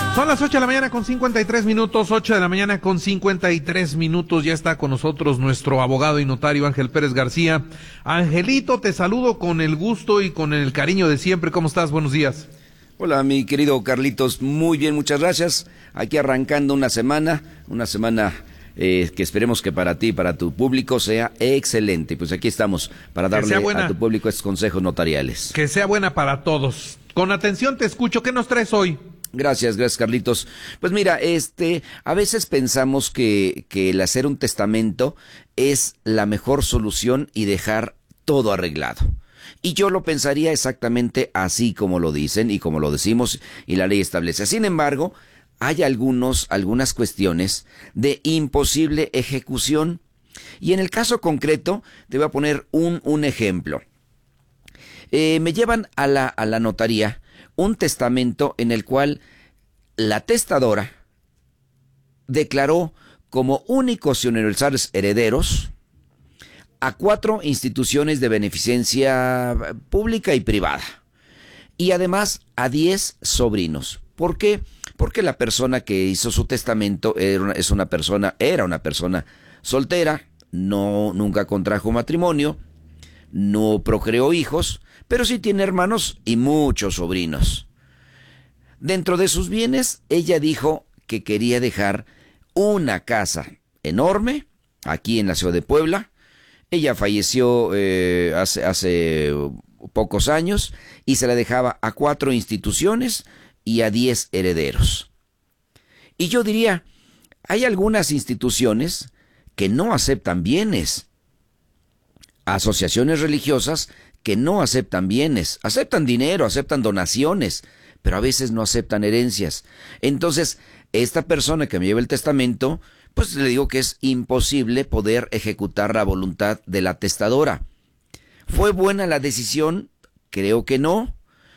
Son las 8 de la mañana con 53 minutos, 8 de la mañana con 53 minutos. Ya está con nosotros nuestro abogado y notario Ángel Pérez García. Angelito, te saludo con el gusto y con el cariño de siempre. ¿Cómo estás? Buenos días. Hola, mi querido Carlitos. Muy bien, muchas gracias. Aquí arrancando una semana que esperemos que para ti y para tu público sea excelente. Pues aquí estamos para darle a tu público estos consejos notariales. Que sea buena para todos. Con atención te escucho. ¿Qué nos traes hoy? Gracias, Carlitos. Pues mira, a veces pensamos que el hacer un testamento es la mejor solución y dejar todo arreglado. Y yo lo pensaría exactamente así como lo dicen y como lo decimos y la ley establece. Sin embargo, hay algunas cuestiones de imposible ejecución. Y en el caso concreto, te voy a poner un ejemplo. Me llevan a la notaría un testamento en el cual la testadora declaró como únicos y universales herederos a 4 instituciones de beneficencia pública y privada, y además a 10 sobrinos. ¿Por qué? Porque la persona que hizo su testamento era una persona soltera, nunca contrajo matrimonio, no procreó hijos, pero sí tiene hermanos y muchos sobrinos. Dentro de sus bienes, ella dijo que quería dejar una casa enorme aquí en la ciudad de Puebla. Ella falleció hace pocos años y se la dejaba a 4 instituciones y a 10 herederos. Y yo diría, hay algunas instituciones que no aceptan bienes, asociaciones religiosas que no aceptan bienes, aceptan dinero, aceptan donaciones, pero a veces no aceptan herencias. Entonces, esta persona que me lleva el testamento, pues le digo que es imposible poder ejecutar la voluntad de la testadora. ¿Fue buena la decisión? Creo que no.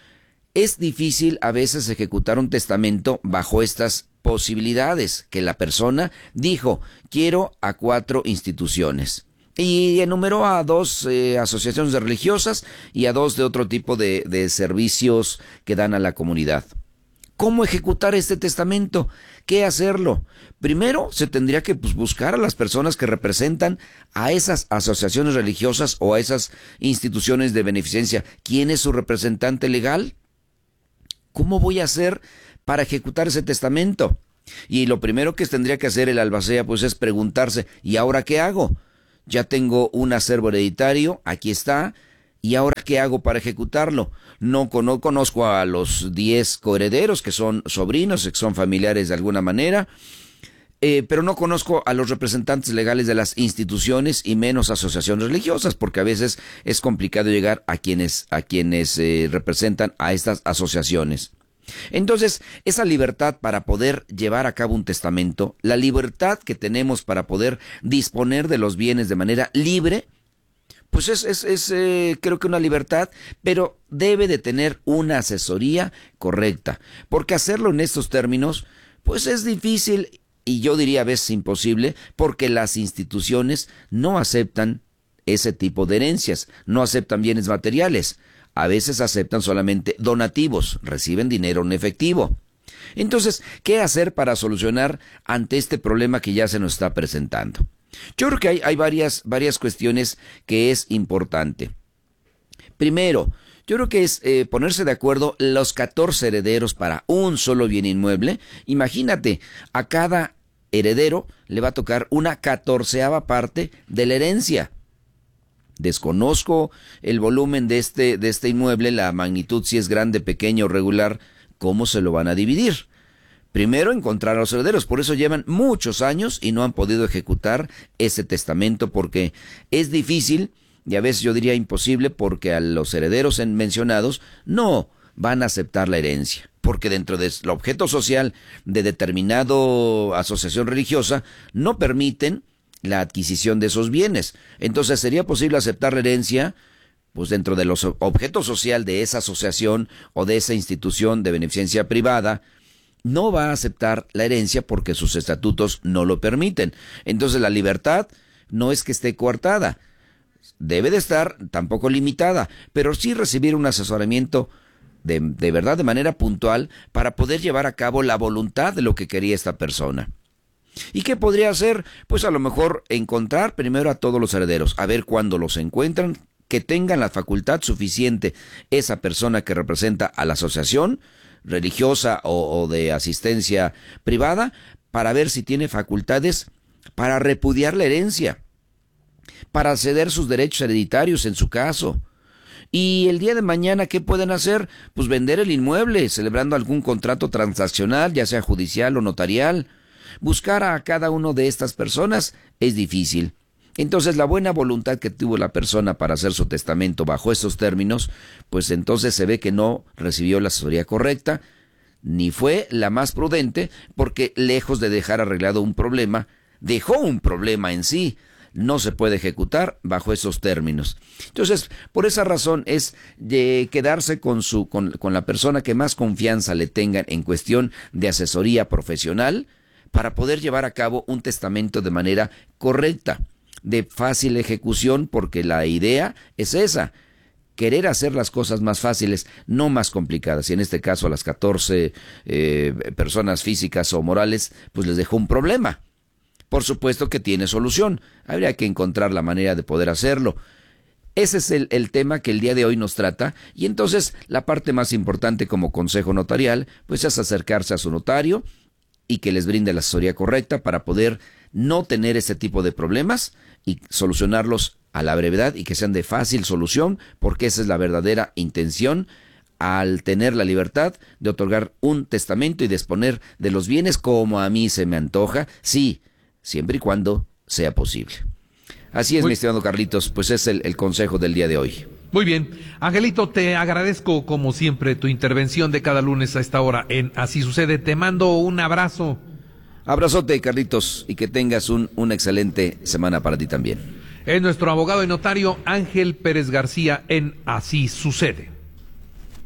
Es difícil a veces ejecutar un testamento bajo estas posibilidades, que la persona dijo, quiero a 4 instituciones. Y enumeró a 2 asociaciones religiosas y a 2 de otro tipo de servicios que dan a la comunidad. ¿Cómo ejecutar este testamento? ¿Qué hacerlo? Primero se tendría que buscar a las personas que representan a esas asociaciones religiosas o a esas instituciones de beneficencia. ¿Quién es su representante legal? ¿Cómo voy a hacer para ejecutar ese testamento? Y lo primero que tendría que hacer el albacea es preguntarse, ¿y ahora qué hago? Ya tengo un acervo hereditario, aquí está, ¿y ahora qué hago para ejecutarlo? No conozco a los 10 coherederos, que son sobrinos, que son familiares de alguna manera, pero no conozco a los representantes legales de las instituciones y menos asociaciones religiosas, porque a veces es complicado llegar a quienes representan a estas asociaciones. Entonces, esa libertad para poder llevar a cabo un testamento, la libertad que tenemos para poder disponer de los bienes de manera libre, pues es creo que una libertad, pero debe de tener una asesoría correcta, porque hacerlo en estos términos, pues es difícil y yo diría a veces imposible, porque las instituciones no aceptan ese tipo de herencias, no aceptan bienes materiales. A veces aceptan solamente donativos, reciben dinero en efectivo. Entonces, ¿qué hacer para solucionar ante este problema que ya se nos está presentando? Yo creo que hay varias cuestiones que es importante. Primero, yo creo que es ponerse de acuerdo los 14 herederos para un solo bien inmueble. Imagínate, a cada heredero le va a tocar una 14ª parte de la herencia. Desconozco el volumen de este inmueble, la magnitud, si es grande, pequeño, regular, cómo se lo van a dividir. Primero, encontrar a los herederos. Por eso llevan muchos años y no han podido ejecutar ese testamento, porque es difícil y a veces yo diría imposible, porque a los herederos mencionados no van a aceptar la herencia, porque dentro del objeto social de determinada asociación religiosa no permiten la adquisición de esos bienes. Entonces, ¿sería posible aceptar la herencia? Pues dentro de los objetos social de esa asociación o de esa institución de beneficencia privada, no va a aceptar la herencia porque sus estatutos no lo permiten. Entonces, la libertad no es que esté coartada, debe de estar tampoco limitada, pero sí recibir un asesoramiento de verdad de manera puntual para poder llevar a cabo la voluntad de lo que quería esta persona. ¿Y qué podría hacer? Pues a lo mejor encontrar primero a todos los herederos, a ver cuándo los encuentran, que tengan la facultad suficiente esa persona que representa a la asociación religiosa o de asistencia privada, para ver si tiene facultades para repudiar la herencia, para ceder sus derechos hereditarios en su caso. Y el día de mañana, ¿qué pueden hacer? Pues vender el inmueble, celebrando algún contrato transaccional, ya sea judicial o notarial. Buscar a cada una de estas personas es difícil. Entonces, la buena voluntad que tuvo la persona para hacer su testamento bajo esos términos, pues entonces se ve que no recibió la asesoría correcta, ni fue la más prudente, porque lejos de dejar arreglado un problema, dejó un problema en sí. No se puede ejecutar bajo esos términos. Entonces, por esa razón es de quedarse con la persona que más confianza le tengan en cuestión de asesoría profesional para poder llevar a cabo un testamento de manera correcta, de fácil ejecución, porque la idea es esa, querer hacer las cosas más fáciles, no más complicadas. Y en este caso a las 14 personas físicas o morales, pues les dejó un problema. Por supuesto que tiene solución, habría que encontrar la manera de poder hacerlo. Ese es el tema que el día de hoy nos trata, y entonces la parte más importante como consejo notarial, pues es acercarse a su notario y que les brinde la asesoría correcta para poder no tener ese tipo de problemas y solucionarlos a la brevedad y que sean de fácil solución, porque esa es la verdadera intención al tener la libertad de otorgar un testamento y disponer de los bienes como a mí se me antoja, sí, siempre y cuando sea posible. Así es, mi estimado Carlitos, pues es el consejo del día de hoy. Muy bien. Angelito, te agradezco como siempre tu intervención de cada lunes a esta hora en Así Sucede. Te mando un abrazo. Abrazote, Carlitos, y que tengas una excelente semana para ti también. Es nuestro abogado y notario Ángel Pérez García en Así Sucede.